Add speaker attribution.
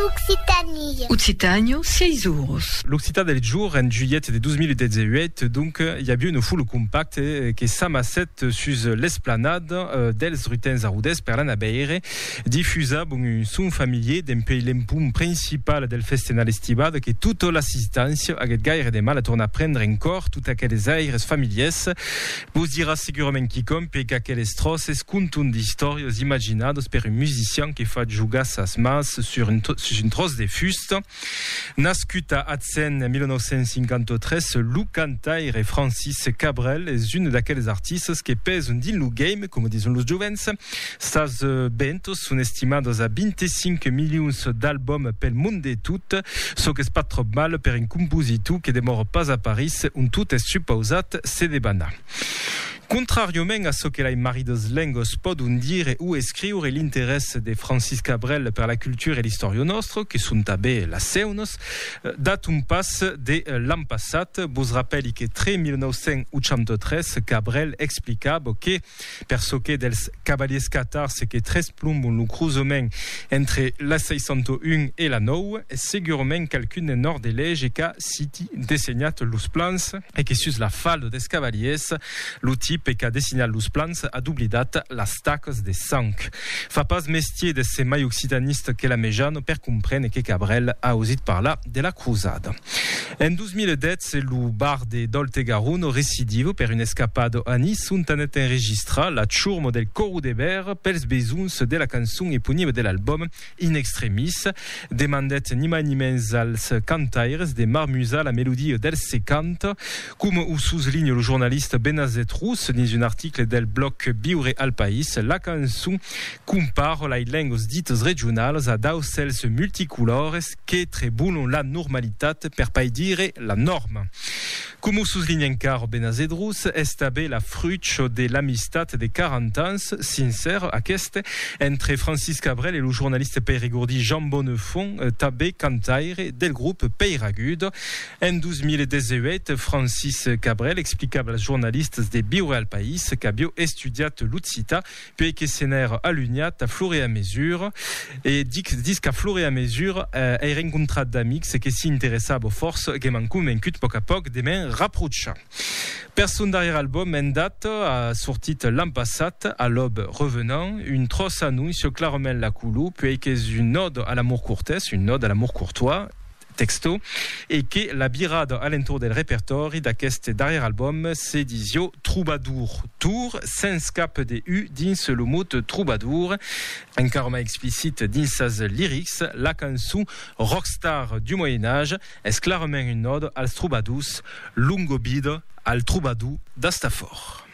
Speaker 1: Occitania, 6 euros.
Speaker 2: L'Occità del giorno, en juillet del 2018, donc il y a eu une foule compacte che s'amassette sur l'esplanade dels rutens arrudes per l'anabeire, diffusa un son familier d'un peu l'empum principal del festival estival che tutta l'assistance haguet gaire de mal a tornar a prendre encore toutes aquelles aires families. Vos dirà sicurament qui compie qu'aquelles trosses contun d'historias imaginadas per un musicien qui fa jugar sas mans sur une trosse de fuste. Nascut a Atzen en 1953, Lou Cantaire et Francis Cabrel és une d'aquelles artistes que pesen din lo game, como dizon los jovens. Sas bentos son estimados a 25 milions d'albums pel món de tot, so que es pas trop mal per un compositor que demora pas a Paris, on tot es supposat se debana. Contrariament a ce que la maridos lengos podun dire ou escriure l'interès de Francis Cabrel per la culture et l'histoire nostre, que sont també la seunos, dat un pas de l'an passat. Vos rappeli que 1983 Cabrel explicava que per so que dels cavaliers catars que tres plombon lo cruzament entre la 601 et la 9, segurament calcun nord de lege qu'a citi desenat los plans e que sus la falda des cavaliers lo type e qu'a dessinat los plans a dublidat las taques de sang. Fa pas mestier de se mai occitaniste que la mejano per comprendre que Cabrel a osit parlar de la cruzada. En 2010, lo bar de Doltegaron recidivo per un escapado a Nice ont anet enregistra la ciurmo del coro de Ber pels besuns de la cançon eponyme de l'album In Extremis, demandet ni mai ni mens als cantaires de marmusa la melodie del se canta, cum u susligne lo journaliste Benazet Rousse dins un article del blog Biure al País. La cançon compare les lengues dites regionales a dausels multicolores que trebulon la normalitat per pas dire la norme. Como susligne encara Benazet Rousse, estabe la fruccio de l'amistat de 40 ans sincère aquest entre Francis Cabrel et le journaliste peirigordi Jean Bonnefond, també cantaire del groupe Peiragud. En 2018, Francis Cabrel explicava als journalistes de Biure al País qu'avio estudiat l'Occità, puis que s'ener allunyat a flore a mesure, et dis qu'à flore a mesure ei rencontrat d'amics que s'y interessava força que m'han convencut poc a poc de men rapprocha. Per son darrer album, en date, a sortit l'an passat, à l'aube revenant, une trosse annonce clarament la coulou, puis que és une ode à l'amour cortès, une ode à l'amour courtois, texto, et que la birada à l'entour del répertoire d'aquest darrer album s'edisio Troubadour Tour, sans cap de U dins le mot troubadour. Encara mai explicite dins sas lyrics, la cançon rockstar du Moyen-Âge és clarament une ode als troubadous, lungo bide al troubadou d'Astafort.